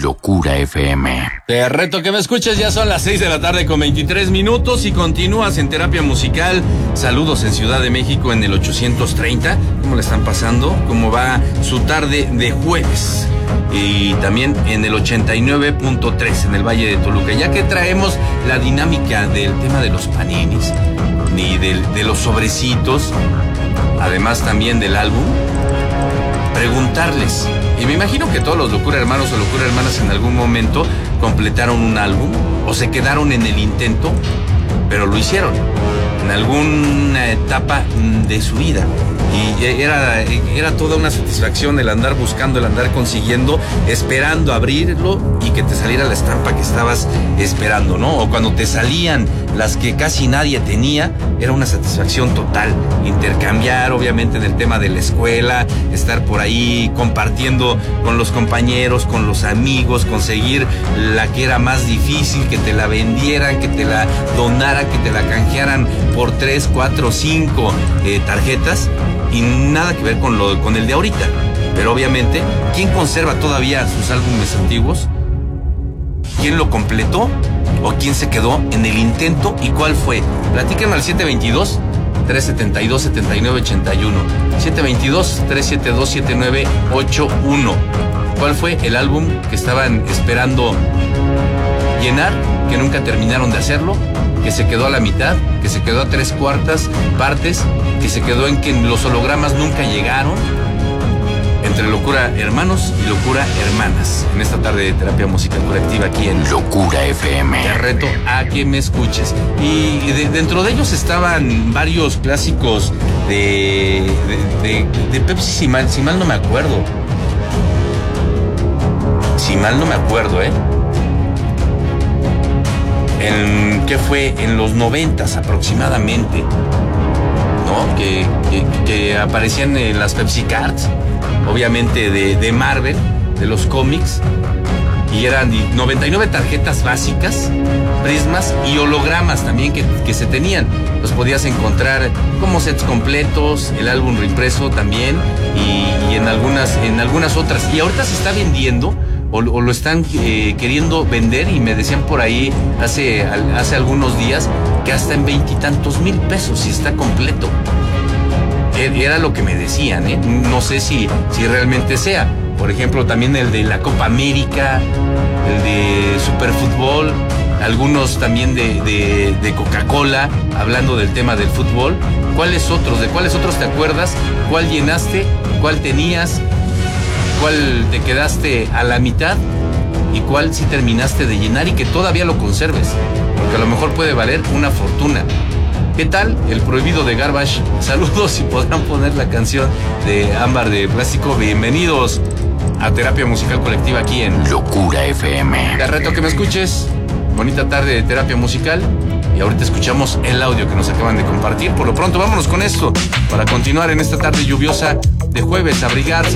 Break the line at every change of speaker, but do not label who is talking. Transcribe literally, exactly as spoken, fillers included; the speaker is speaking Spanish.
Locura F M.
Te reto que me escuches, ya son las seis de la tarde con veintitrés minutos y continúas en Terapia Musical. Saludos en Ciudad de México en el ochocientos treinta. ¿Cómo le están pasando? ¿Cómo va su tarde de jueves? Y también en el ochenta y nueve punto tres en el Valle de Toluca, ya que traemos la dinámica del tema de los paninis y de, de los sobrecitos, además también del álbum. Preguntarles, y me imagino que todos los Locura Hermanos o Locura Hermanas en algún momento completaron un álbum o se quedaron en el intento, pero lo hicieron en alguna etapa de su vida. Y era, era toda una satisfacción el andar buscando, el andar consiguiendo, esperando abrirlo y que te saliera la estampa que estabas esperando, ¿no? O cuando te salían las que casi nadie tenía, era una satisfacción total. Intercambiar, obviamente, en el tema de la escuela, estar por ahí compartiendo con los compañeros, con los amigos, conseguir la que era más difícil, que te la vendieran, que te la donaran, que te la canjearan por tres, cuatro, cinco eh, tarjetas. Y nada que ver con lo con el de ahorita. Pero obviamente, ¿quién conserva todavía sus álbumes antiguos? ¿Quién lo completó? ¿O quién se quedó en el intento? ¿Y cuál fue? Platíquenme al siete veintidós, tres setenta y dos, setenta y nueve ochenta y uno. siete veintidós, tres setenta y dos, setenta y nueve ochenta y uno. ¿Cuál fue el álbum que estaban esperando llenar, que nunca terminaron de hacerlo, que se quedó a la mitad, que se quedó a tres cuartas partes, que se quedó en que los hologramas nunca llegaron? Entre Locura Hermanos y Locura Hermanas, en esta tarde de Terapia Musical Colectiva aquí en
Locura F M.
Te reto a que me escuches. Y de, dentro de ellos estaban varios clásicos de, de, de, de Pepsi, si mal, si mal no me acuerdo. Si mal no me acuerdo, ¿eh? En, ¿Qué fue? En los noventas aproximadamente, ¿no? Que, que, que aparecían en las Pepsi Cards, obviamente de, de Marvel, de los cómics, y eran noventa y nueve tarjetas básicas, prismas y hologramas también que, que se tenían. Los podías encontrar como sets completos, el álbum reimpreso también, y, y en algunas, en algunas otras. Y ahorita se está vendiendo, o, o lo están eh, queriendo vender, y me decían por ahí hace, hace algunos días que hasta en veintitantos mil pesos y está completo. Era lo que me decían, ¿eh? No sé si, si realmente sea. Por ejemplo, también el de la Copa América, el de Superfútbol, algunos también de, de, de Coca-Cola, hablando del tema del fútbol. ¿Cuáles otros? ¿De cuáles otros te acuerdas? ¿Cuál llenaste? ¿Cuál tenías? ¿Cuál te quedaste a la mitad? ¿Y cuál sí terminaste de llenar y que todavía lo conserves? Porque a lo mejor puede valer una fortuna. ¿Qué tal? El prohibido de Garbage. Saludos, y podrán poner la canción de Ámbar de Plástico. Bienvenidos a Terapia Musical Colectiva aquí en
Locura F M.
Te reto que me escuches. Bonita tarde de Terapia Musical. Y ahorita escuchamos el audio que nos acaban de compartir. Por lo pronto, vámonos con esto para continuar en esta tarde lluviosa de jueves. Abrigarse.